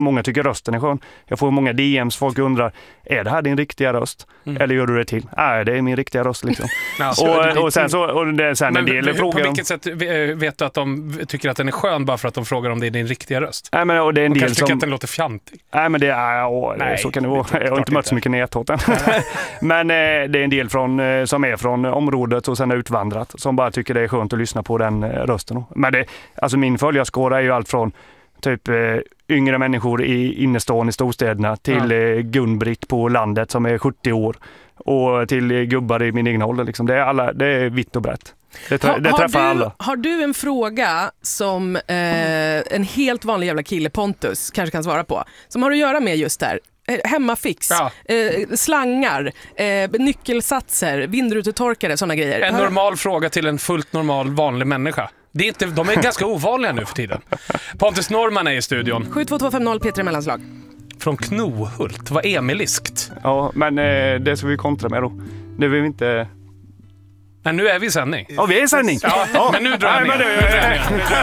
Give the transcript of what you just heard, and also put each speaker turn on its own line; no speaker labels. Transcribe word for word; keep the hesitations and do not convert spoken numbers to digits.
många tycker rösten är skön. Jag får många D Ms, folk undrar, är det här din riktiga röst? Mm. Eller gör du det till? Nej, det är min riktiga röst liksom. Ja, och, och sen så och det är sen
men,
en del frågor.
På vilket sätt vet du att de tycker att den är skön bara för att de frågar om det är din riktiga röst?
Nej, men och det är en
de
del
kanske
som
tycker att den låter fjantig.
Nej, men det är åh, nej, så kan det vara. Jag har inte mött så mycket näthaten. Men eh, det är en del från eh, som är från området och sen är utvandrat som bara tycker det är skönt att lyssna på den eh, rösten. Men det, alltså min följarskåra är ju allt från typ eh, yngre människor i innerstan i storstäderna till eh, Gun-Britt på landet som är sjuttio år och till eh, gubbar i min egen ålder liksom. Det är alla, det är vitt och brett. Det, tra-
har,
det träffar
har du,
alla.
Har du en fråga som eh, en helt vanlig jävla kille Pontus kanske kan svara på, som har att göra med just där? Hemmafix, ja. eh, slangar, eh, nyckelsatser, vindrutetorkare, sådana grejer.
En normal fråga till en fullt normal vanlig människa. Det är inte, de är ganska ovanliga nu för tiden. Pontus Norman är i studion.
sju två två fem noll P tre Mellanslag.
Från Knohult, vad emiliskt.
Ja, men eh, det ska vi kontra med då. Det vill vi inte...
Men nu är vi i sändning.
Ja, vi är i sändning.
Ja, men nu drar jag ner.